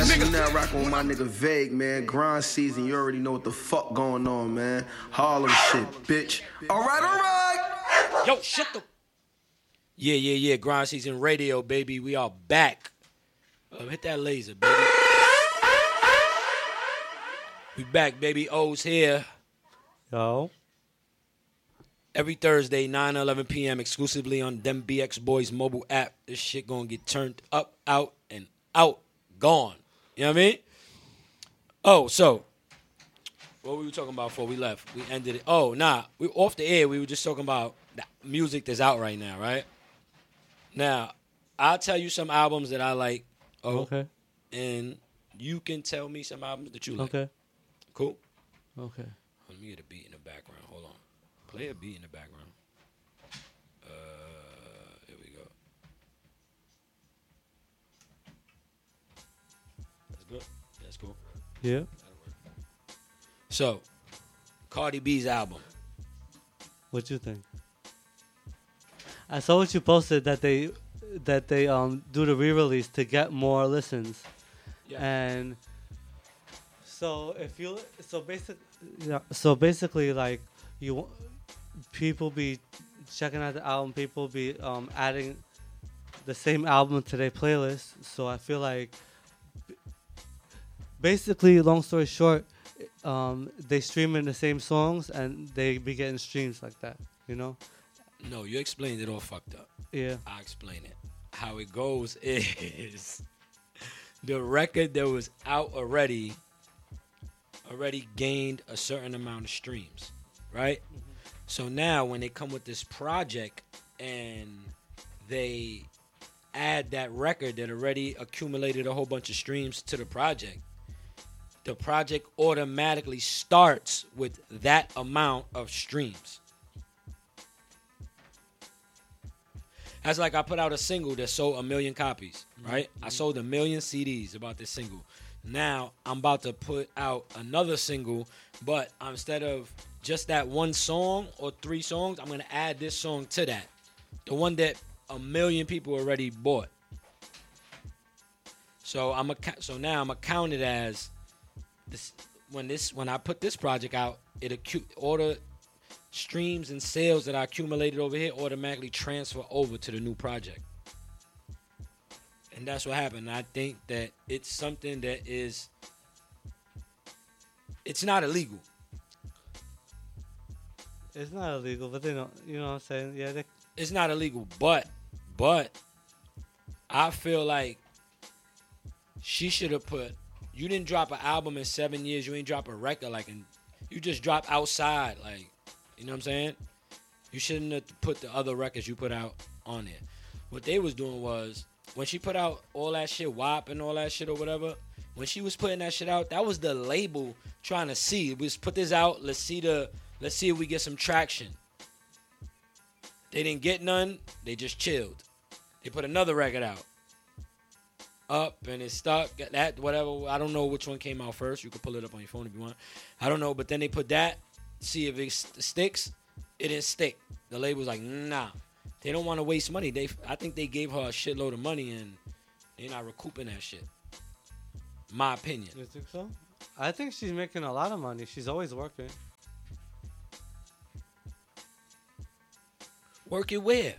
nigga. You now rockin' with my nigga Vague, man. Grind season, you already know what the fuck going on, man. Harlem shit, bitch. All right. Yo, shut the... Yeah. Grind season radio, baby. We are back. Hit that laser, baby. We back, baby. O's here. Yo. Every Thursday, 9 to 11 p.m. exclusively on Them BX Boys mobile app. This shit gonna get turned up, out, and out. Gone. You know what I mean? Oh, so, what we were talking about before we left? We ended it. Oh, nah. We off the air, we were just talking about the music that's out right now, right? Now, I'll tell you some albums that I like. Oh, okay. And you can tell me some albums that you like. Okay. Cool? Okay. Let me get a beat in the background. Hold on. Play a beat in the background. Here we go. That's good. That's cool. Yeah. So, Cardi B's album. What you think? I saw what you posted that they do the re-release to get more listens. Yeah. And so basically like people be checking out the album, people be adding the same album to their playlist. So I feel like basically, long story short, they streaming the same songs and they be getting streams like that, you know? No, you explained it all fucked up. Yeah. I'll explain it. How it goes is the record that was out already gained a certain amount of streams, right? Mm-hmm. So now when they come with this project and they add that record that already accumulated a whole bunch of streams to the project automatically starts with that amount of streams. That's like I put out a single that sold 1 million copies, right? Mm-hmm. I sold 1 million CDs about this single. Now I'm about to put out another single, but instead of just that one song or 3 songs, I'm going to add this song to that. The one that 1 million people already bought. So now I'm going to count it as this when I put this project out, all the streams and sales that I accumulated over here automatically transfer over to the new project. And that's what happened. I think that it's something that it's not illegal. It's not illegal, but they don't, you know what I'm saying? Yeah, it's not illegal, but I feel like she should have put, you didn't drop an album in 7 years, you ain't drop a record, you just dropped outside, you know what I'm saying? You shouldn't have put the other records you put out on there. What they was doing was, when she put out all that shit, WAP and all that shit or whatever, when she was putting that shit out, that was the label trying to see. We just put this out, let's see if we get some traction. They didn't get none, they just chilled. They put another record out. Up and it stuck, that, whatever, I don't know which one came out first. You can pull it up on your phone if you want. I don't know, but then they put that, see if it sticks. It didn't stick. The label's like, nah. They don't want to waste money. I think they gave her a shitload of money and they're not recouping that shit. My opinion. You think so? I think she's making a lot of money. She's always working. Working where?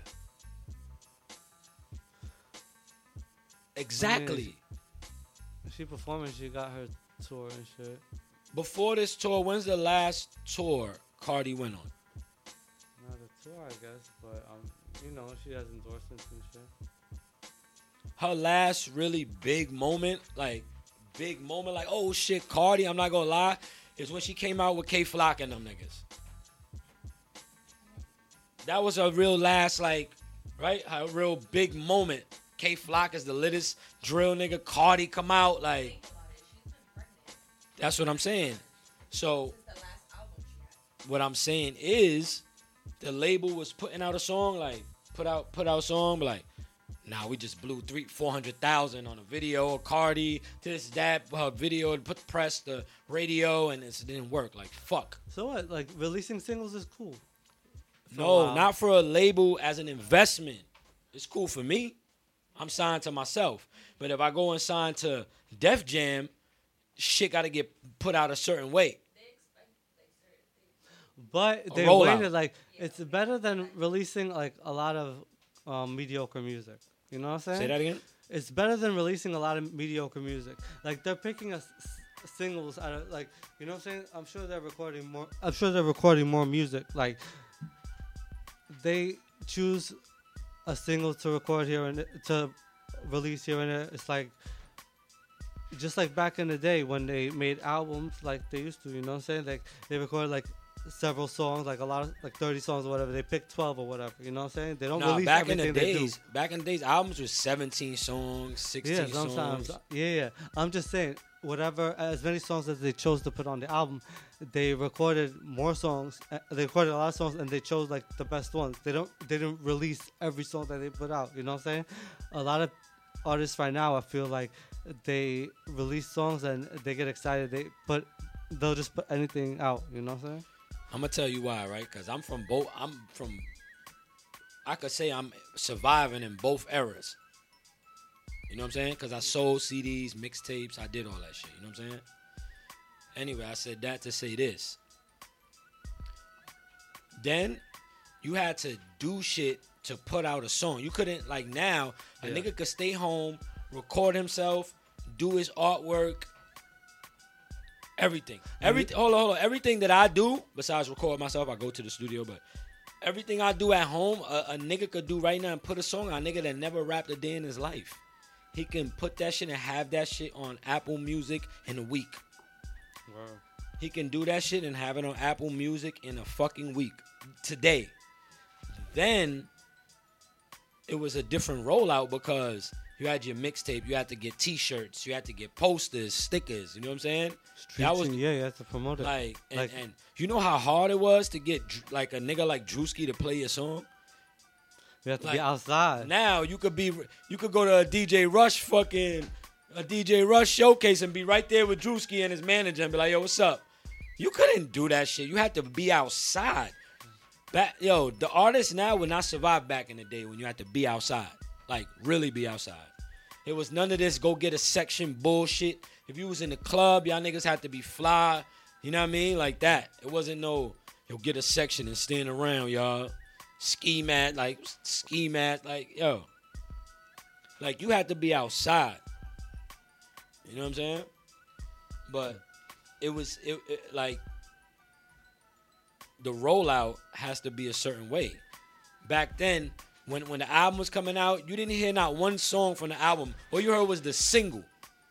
Exactly. I mean, she performing, she got her tour and shit. Before this tour, when's the last tour Cardi went on? Not a tour, I guess, but you know, she has endorsements and shit. Her last really big moment, oh shit, Cardi, I'm not gonna lie, is when she came out with K Flock and them niggas. That was a real last, right? A real big moment. K Flock is the littest drill nigga. Cardi come out, that's what I'm saying. So, what I'm saying is, the label was putting out a song, put out a song, but nah, we just blew 400,000 on a video, or Cardi, this, that, her video, put the press, the radio, and it didn't work. Fuck. So what? Releasing singles is cool. No, not for a label as an investment. It's cool for me. I'm signed to myself. But if I go and sign to Def Jam, shit got to get put out a certain way. But they rollout. waited like it's better than releasing like a lot of mediocre music. You know what I'm saying? Say that again? It's better than releasing a lot of mediocre music. Like they're picking singles out of like you know what I'm saying? I'm sure they're recording more music. Like they choose a single to record here and to release here and there. It's like just like back in the day when they made albums like they used to, you know what I'm saying? Like they recorded like several songs, like a lot of like 30 songs or whatever. They pick 12 or whatever, you know what I'm saying? They don't release back in everything the they do. days, albums was 17 songs, 16 sometimes. songs. Yeah. I'm just saying, whatever, as many songs as they chose to put on the album, they recorded more songs. They recorded a lot of songs, and they chose like the best ones. They didn't release every song that they put out. You know what I'm saying? A lot of artists right now, I feel like they release songs and they get excited. They'll just put anything out. You know what I'm saying? I'm gonna tell you why, right? Because I could say I'm surviving in both eras. You know what I'm saying? Because I sold CDs, mixtapes, I did all that shit. You know what I'm saying? Anyway, I said that to say this. Then you had to do shit to put out a song. You couldn't, like now, a nigga could stay home, record himself, do his artwork, everything. Hold on. Everything that I do, besides record myself, I go to the studio, but everything I do at home, a nigga could do right now and put a song on. A nigga that never rapped a day in his life. He can put that shit and have that shit on Apple Music in a week. Wow. He can do that shit and have it on Apple Music in a fucking week. Today. Then it was a different rollout because you had your mixtape, you had to get t-shirts, you had to get posters, stickers, you know what I'm saying? You have to promote it. Like, and you know how hard it was to get like a nigga like Drewski to play your song? You have to be outside. Now you could go to a DJ Rush showcase and be right there with Drewski and his manager and be like, yo, what's up? You couldn't do that shit. You had to be outside. The artists now would not survive back in the day when you had to be outside. Like, really be outside. It was none of this go get a section bullshit. If you was in the club, y'all niggas had to be fly. You know what I mean? Like that. It wasn't no, get a section and stand around, y'all. Ski mat, like, yo. Like, you had to be outside. You know what I'm saying? But it was like, the rollout has to be a certain way. Back then, when the album was coming out, you didn't hear not one song from the album. All you heard was the single.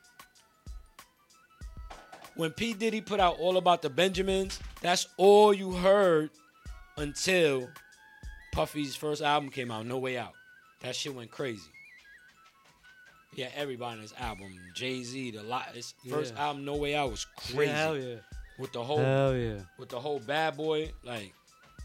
When P. Diddy put out All About the Benjamins, that's all you heard until Puffy's first album came out, No Way Out. That shit went crazy. Yeah, everybody on his album. Jay-Z, his first album, No Way Out, was crazy. Yeah, hell yeah. With the whole, with the whole Bad Boy, like,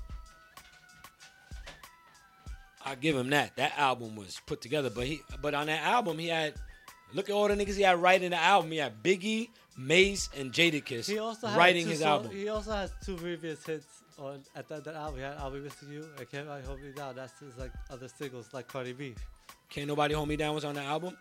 I give him that. That album was put together, but on that album he had, look at all the niggas he had writing the album. He had Biggie, Mace, and Jadakiss writing his album. He also has two previous hits at that album. He had I'll Be Missing You. I Can't Hold Me Down. That's his like other singles like Cardi B. Can't Nobody Hold Me Down was on the album?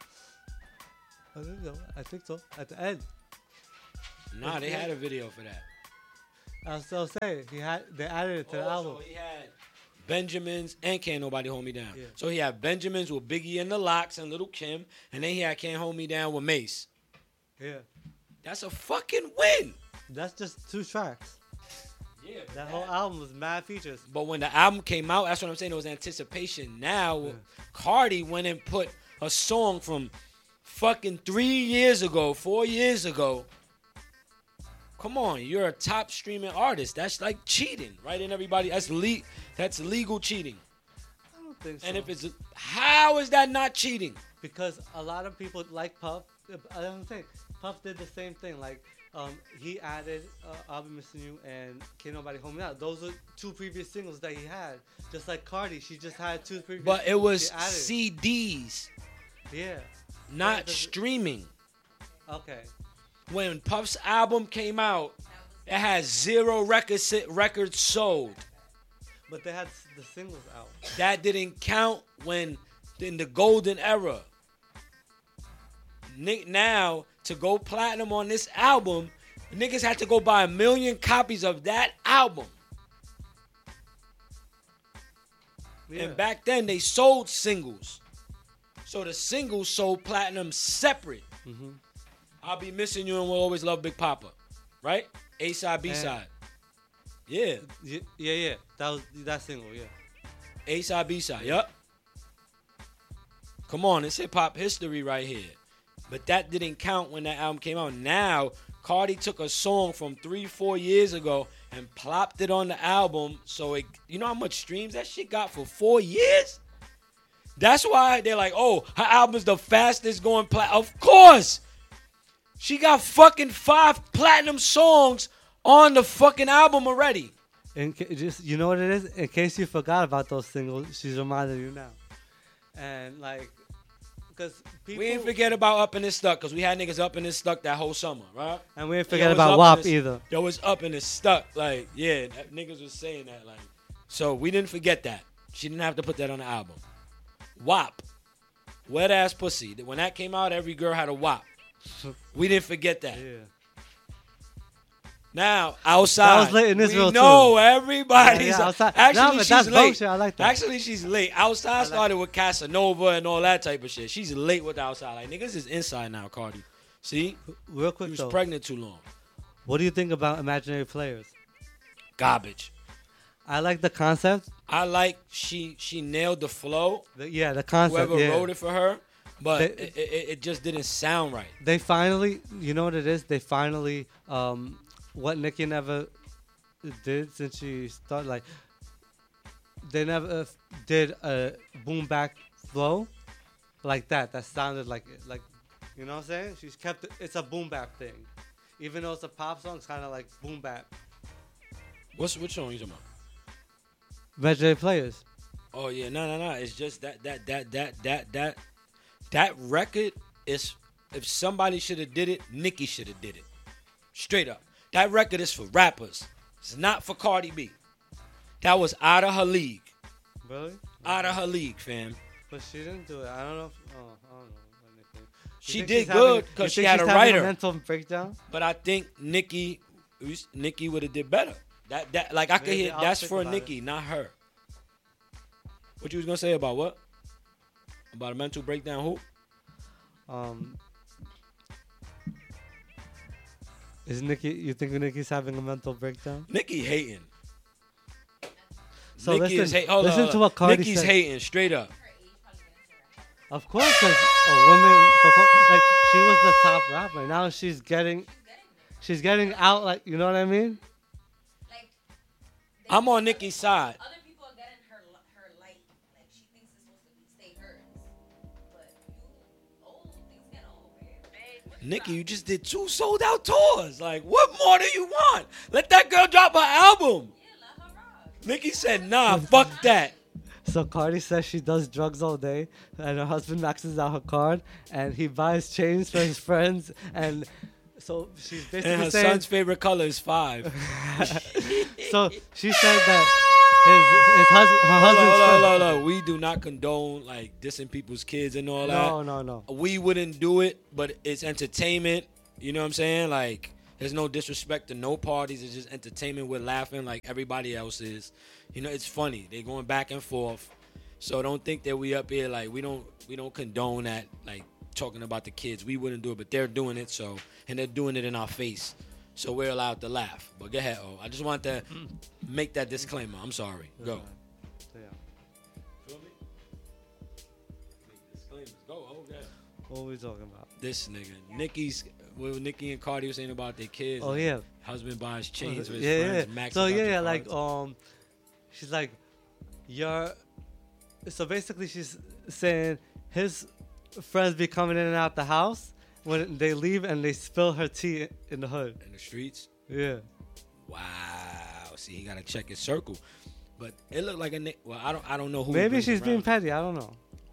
I think so. At the end. Nah, they had a video for that. I was still saying they added it to the album. So he had Benjamins and Can't Nobody Hold Me Down. Yeah. So he had Benjamins with Biggie and the Lox and Little Kim, and then he had Can't Hold Me Down with Mace. Yeah. That's a fucking win. That's just 2 tracks. Yeah. That whole album was mad features. But when the album came out, that's what I'm saying. It was anticipation. Now, Cardi went and put a song from fucking 3 years ago, 4 years ago. Come on, you're a top streaming artist. That's like cheating, right? And everybody, that's legal cheating. I don't think so. And how is that not cheating? Because a lot of people like Puff. I don't think Puff did the same thing. Like, he added I'll Be Missing You and Can't Nobody Hold Me Down. Those are 2 previous singles that he had. Just like Cardi, she just had 2 previous. But it was CDs. Yeah. Not streaming. Okay. When Puff's album came out, it had 0 records sold. But they had the singles out. That didn't count when in the golden era. Now, to go platinum on this album, niggas had to go buy 1 million copies of that album. Yeah. And back then, they sold singles. So the singles sold platinum separate. Mm-hmm. I'll Be Missing You and We'll Always Love Big Papa. Right? A-side, B-side. Yeah. Yeah. That was that single, yeah. A-side, B-side. Yup. Come on, it's hip-hop history right here. But that didn't count when that album came out. Now, Cardi took a song from 3-4 years ago and plopped it on the album. So, you know how much streams that shit got for 4 years? That's why they're like, oh, her album's the fastest going platinum. Of course! She got fucking 5 platinum songs on the fucking album already. Just you know what it is? In case you forgot about those singles, she's reminding you now. And like, because people... We didn't forget about Up in This Stuck, because we had niggas up in this stuck that whole summer, right? And we didn't forget about WAP either. Yo was Up in This Stuck. Like, yeah, niggas was saying that. Like, so we didn't forget that. She didn't have to put that on the album. WAP. Wet Ass Pussy. When that came out, every girl had a WAP. We didn't forget that. Yeah. Now, outside. That was late in Israel, we know too. everybody's... Yeah, outside. Actually, but she's that's late. bullshit. I like that. Actually, she's late. Outside started with Casanova and all that type of shit. She's late with the outside. Like, niggas is inside now, Cardi. See? Real quick, She was though. pregnant too long. What do you think about Imaginary Players? Garbage. I like the concept. I like she nailed the flow. The concept. Whoever yeah. wrote it for her. But They- it just didn't sound right. They finally, you know what it is? They finally, what Nicki never did since she started, like, they never did a boom back flow like that. That sounded like, you know what I'm saying? She's kept it, it's a boom bap thing. Even though it's a pop song, it's kind of like boom bap. Which song you talking about? Imaginary Players. Oh yeah, no. It's just that record is, if somebody should have did it, Nicki should have did it. Straight up. That record is for rappers. It's not for Cardi B. That was out of her league. Really? Out of her league, fam. But she didn't do it. I don't know. I don't know. She think did she's having- good you because she think had she's a having writer. mental breakdown. But I think Nicki would have did better. That like I could Maybe hear I'll that's think for about Nicki, not her. What you was gonna say about what? About a mental breakdown? Who? Is Nicki? You think Nicki's having a mental breakdown? Nicki hating. So Nicki is listen, hating. listen to what Cardi Nicki's said. hating straight up. Of course, because a woman, like she was the top rapper. Now she's getting out. Like, you know what I mean? Like, I'm on Nicki's side. other people are getting her light. Like, she thinks it's supposed to stay hers. But you old, things get old, man. Nicki, you just did 2 sold out tours. Like, what more do you want? Let that girl drop her album. Yeah, let her rock. Nicki said, nah, fuck that. So Cardi says she does drugs all day, and her husband maxes out her card, and he buys chains for his friends, and so she's basically And her saying. son's favorite color is 5. So she said that his husband, her husband's friend. Hold on. We do not condone like dissing people's kids and all that. No. We wouldn't do it, but it's entertainment. You know what I'm saying? Like, there's no disrespect to no parties. It's just entertainment. We're laughing like everybody else is. You know, it's funny. They're going back and forth. So don't think that we up here like we don't condone that, like talking about the kids. We wouldn't do it, but they're doing it. So, and they're doing it in our face. So we're allowed to laugh. But go ahead, I just want to make that disclaimer. I'm sorry. Go. Yeah. Feel me? Make disclaimers. Go. Okay. What are we talking about? This nigga, what Nicki and Cardi were saying about their kids. Oh like, yeah. husband buys chains for his Yeah. friends. Max So out yeah, their like cards. she's like, so basically she's saying his friends be coming in and out the house when they leave and they spill her tea in the hood. in the streets. Yeah. Wow. See, he gotta check his circle. But it looked like a Nick. Well, I don't know who. he Maybe brings she's being around. petty. I don't know.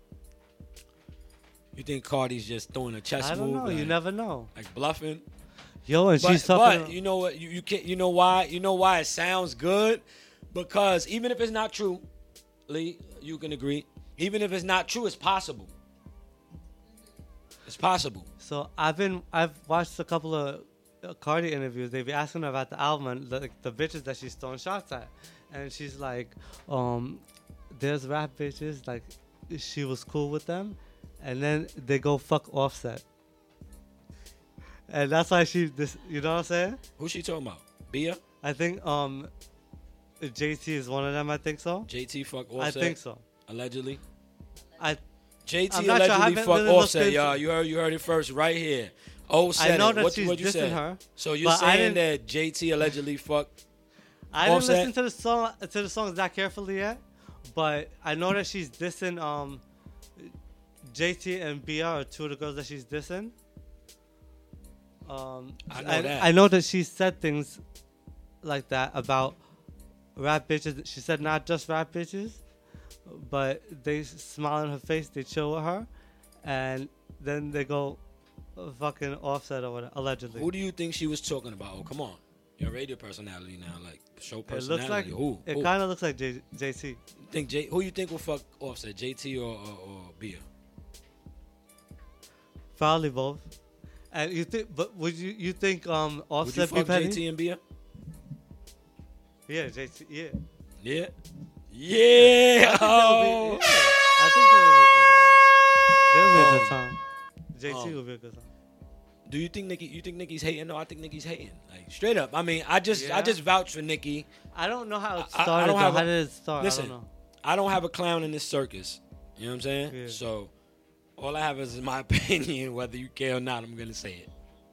You think Cardi's just throwing a chess I don't move? know. You like- never know. like bluffing. Yo, and she's But talking. you know what? You can't. You know why? You know why it sounds good? Because even if it's not true, Lee, you can agree. Even if it's not true, it's possible. It's possible. So I've watched a couple of Cardi interviews. They be asking her about the album and the bitches that she's throwing shots at, and she's like, there's rap bitches like she was cool with them, and then they go fuck Offset, and that's why this. You know what I'm saying? Who's she talking about? Bia? I think JT is one of them. I think so. JT fuck I Offset? think so. Allegedly? I JT I'm not sure. I allegedly haven't fuck really looked Offset, into- y'all. You heard it first right here. Oh, said I know it. that What she's you dissing said? her, So you're but I saying didn't- that JT allegedly fucked? I didn't Offset? listen to the songs that carefully yet, but I know that she's dissing JT and Bia are two of the girls that she's dissing. I know that. I know that she said things like that about rap bitches. She said not just rap bitches, but they smile in her face, they chill with her, and then they go fucking Offset or whatever, allegedly. Who do you think she was talking about? Oh, come on. You're a radio personality now, like show It personality. looks like Who? it Who? kind of looks like JT. Who you think will fuck Offset? JT or Bia? Probably both. And you think, but would you think Would you Offset be fuck petty? JT and Bia? Yeah, JT. Yeah. Yeah. Yeah. Oh. I think they'll be a good time. JT will be a good time. Do you think Nicki? You think Nicki's hating? No, I think Nicki's hating. Like straight up. I mean, I just vouch for Nicki. I don't know how it I started. don't have how a- did it start? Listen, I don't know. I don't have a clown in this circus. You know what I'm saying? Yeah. So all I have is my opinion, whether you care or not. I'm gonna say it.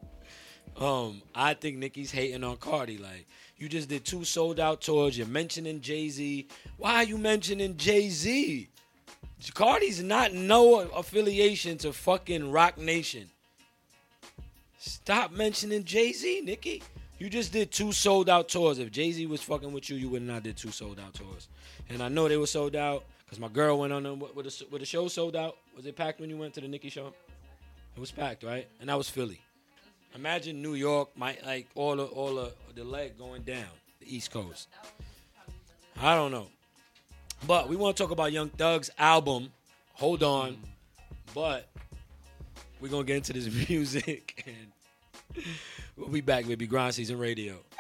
I think Nicki's hating on Cardi. Like, you just did 2 sold out tours. You're mentioning Jay-Z. Why are you mentioning Jay-Z? Cardi's not no affiliation to fucking Rock Nation. Stop mentioning Jay-Z, Nicki. You just did 2 sold out tours. If Jay-Z was fucking with you, you would not did 2 sold out tours. And I know they were sold out because my girl went on them. With the show sold out. Was it packed when you went to the Nicki show? It was packed, right? And that was Philly. Imagine New York, all the leg going down the East Coast. I don't know, but we want to talk about Young Thug's album. Hold on, but we're gonna get into this music, and we'll be back, baby. Grind Season Radio.